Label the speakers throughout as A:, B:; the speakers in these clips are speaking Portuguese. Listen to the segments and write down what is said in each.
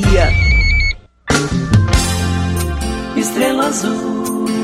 A: dia. Estrela Azul.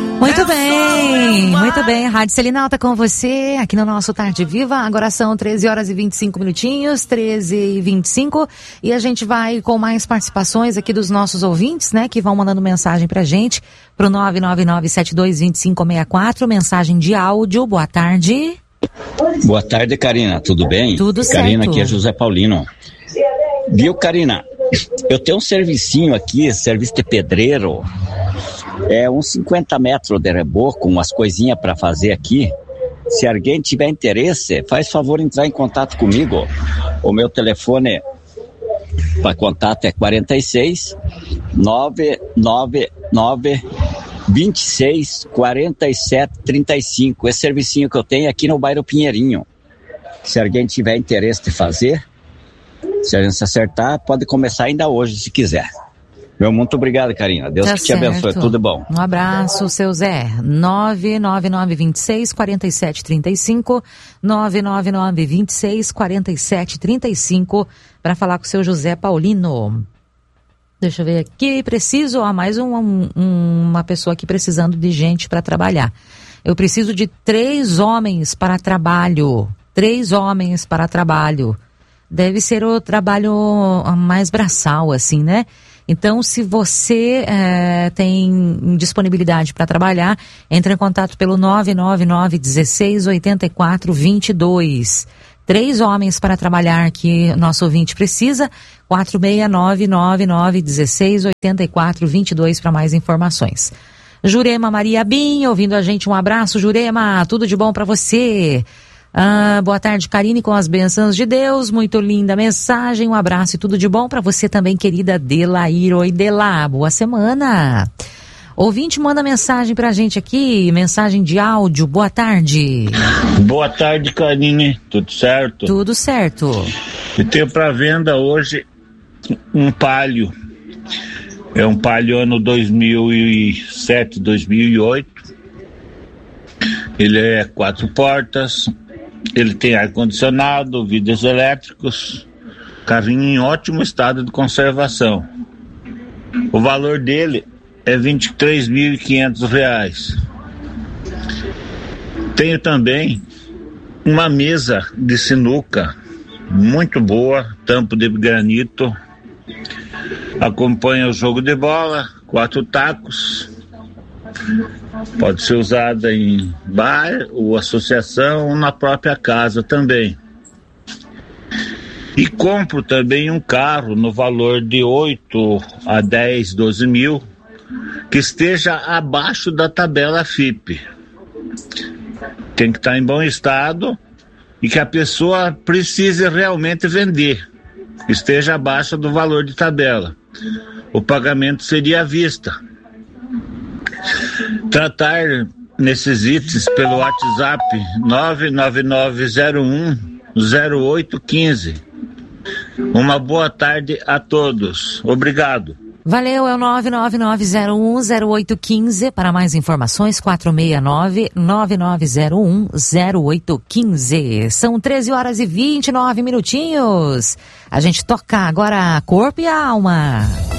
B: Muito bem, Rádio Selinalta com você, aqui no nosso Tarde Viva, agora são 13 horas e 25 minutinhos, 13h25, e a gente vai com mais participações aqui dos nossos ouvintes, né, que vão mandando mensagem pra gente, pro 999722564, mensagem de áudio. Boa tarde.
C: Boa tarde, Karina, tudo bem?
B: Tudo certo.
C: Karina, aqui é José Paulino. Viu, Karina? Eu tenho um servicinho aqui, serviço de pedreiro, uns 50 metros de reboco, com umas coisinhas para fazer aqui. Se alguém tiver interesse, faz favor entrar em contato comigo. O meu telefone para contato é 46 999 26 47 35. Esse servicinho que eu tenho aqui no bairro Pinheirinho. Se alguém tiver interesse de fazer, se a gente se acertar, pode começar ainda hoje, se quiser. Muito obrigado, Karina. Deus que te abençoe. Tudo bom.
B: Um abraço, seu Zé. 99926-4735, 99926-4735, para falar com o seu José Paulino. Deixa eu ver aqui. Preciso, mais uma pessoa aqui precisando de gente para trabalhar. Eu preciso de 3 homens para trabalho. 3 homens para trabalho. Deve ser o trabalho mais braçal, assim, né? Então, se você tem disponibilidade para trabalhar, entre em contato pelo 999-16-84-22. 3 homens para trabalhar que nosso ouvinte precisa, 46999168422 para mais informações. Jurema Maria Bim, ouvindo a gente, um abraço, Jurema, tudo de bom para você. Boa tarde, Karine, com as bênçãos de Deus, muito linda mensagem, um abraço e tudo de bom para você também, querida Delair. Oi, Delá, boa semana. Ouvinte manda mensagem pra gente aqui, mensagem de áudio, boa tarde.
D: Boa tarde, Karine, tudo certo?
B: Tudo certo.
D: Eu tenho para venda hoje um Palio, é um Palio ano 2007, 2008, ele é 4 portas, ele tem ar-condicionado, vidros elétricos, carrinho em ótimo estado de conservação. O valor dele é R$23.500. Tenho também uma mesa de sinuca muito boa, tampo de granito, acompanha o jogo de bola, 4 tacos. Pode ser usada em bar ou associação ou na própria casa também. E compro também um carro no valor de 8 a 10, 12 mil, que esteja abaixo da tabela FIPE. Tem que estar em bom estado e que a pessoa precise realmente vender, esteja abaixo do valor de tabela. O pagamento seria à vista. Tratar nesses itens pelo WhatsApp 999010815. Uma boa tarde a todos. Obrigado.
B: Valeu, é o 999010815. Para mais informações, 469-9901-0815. São 13 horas e 29 minutinhos. A gente toca agora Corpo e Alma.